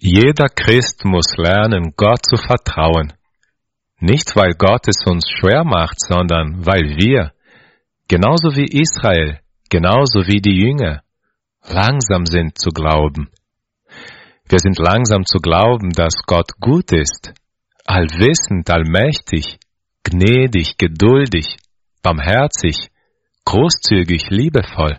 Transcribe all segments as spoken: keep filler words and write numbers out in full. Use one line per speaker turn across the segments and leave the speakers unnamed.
Jeder Christ muss lernen, Gott zu vertrauen. Nicht, weil Gott es uns schwer macht, sondern weil wir, genauso wie Israel, genauso wie die Jünger, langsam sind zu glauben. Wir sind langsam zu glauben, dass Gott gut ist, allwissend, allmächtig, gnädig, geduldig, barmherzig, großzügig, liebevoll.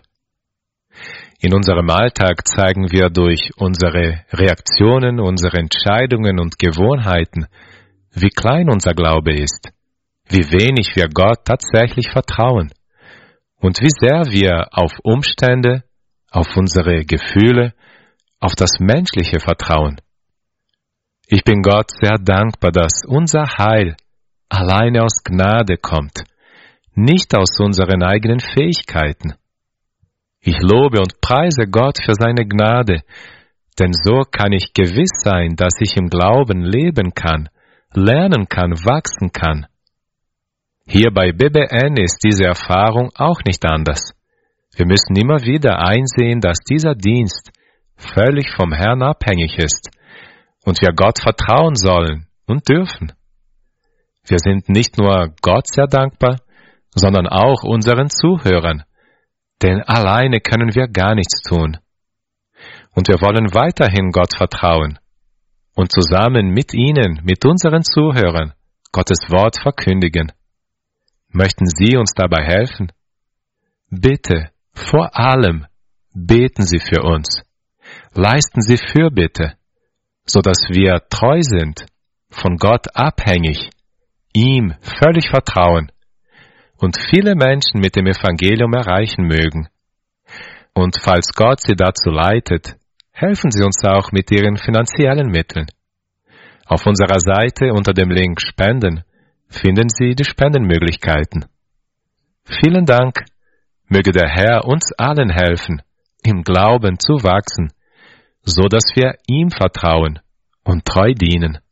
In unserem Alltag zeigen wir durch unsere Reaktionen, unsere Entscheidungen und Gewohnheiten, wie klein unser Glaube ist, wie wenig wir Gott tatsächlich vertrauen und wie sehr wir auf Umstände, auf unsere Gefühle, auf das Menschliche vertrauen. Ich bin Gott sehr dankbar, dass unser Heil alleine aus Gnade kommt, nicht aus unseren eigenen Fähigkeiten. Ich lobe und preise Gott für seine Gnade, denn so kann ich gewiss sein, dass ich im Glauben leben kann, lernen kann, wachsen kann. Hier bei B B N ist diese Erfahrung auch nicht anders. Wir müssen immer wieder einsehen, dass dieser Dienst völlig vom Herrn abhängig ist und wir Gott vertrauen sollen und dürfen. Wir sind nicht nur Gott sehr dankbar, sondern auch unseren Zuhörern, denn alleine können wir gar nichts tun. Und wir wollen weiterhin Gott vertrauen und zusammen mit Ihnen, mit unseren Zuhörern, Gottes Wort verkündigen. Möchten Sie uns dabei helfen? Bitte, vor allem, beten Sie für uns. Leisten Sie Fürbitte, so dass wir treu sind, von Gott abhängig, ihm völlig vertrauen und viele Menschen mit dem Evangelium erreichen mögen. Und falls Gott Sie dazu leitet, helfen Sie uns auch mit Ihren finanziellen Mitteln. Auf unserer Seite unter dem Link Spenden finden Sie die Spendenmöglichkeiten. Vielen Dank, möge der Herr uns allen helfen, im Glauben zu wachsen, so dass wir ihm vertrauen und treu dienen.